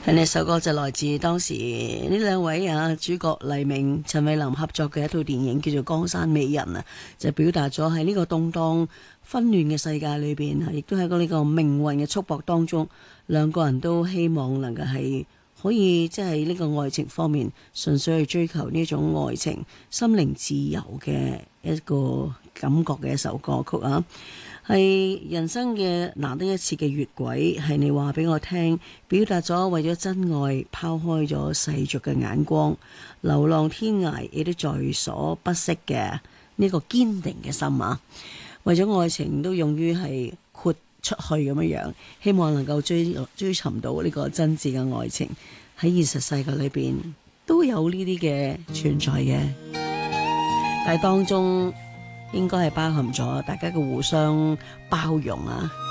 呢首歌就來自當時呢兩位主角黎明、陳慧琳合作嘅一套電影叫做《江山美人》啊，就表達咗喺呢個動盪紛亂嘅世界裏邊，亦都喺呢個命運嘅束縛當中，兩個人都希望能夠係可以即係呢個愛情方面純粹去追求呢種愛情、心靈自由嘅一個感覺嘅一首歌曲啊。係人生嘅難得一次嘅越軌，係你話俾我聽，表達咗為咗真愛拋開咗世俗嘅眼光，流浪天涯亦都在所不惜嘅呢個堅定嘅心啊！為咗愛情都勇於係豁出去咁樣樣，希望能夠追尋到呢個真摯嘅愛情，喺現實世界裏邊都有呢啲嘅存在嘅，但係當中應該係包含咗大家嘅互相包容啊！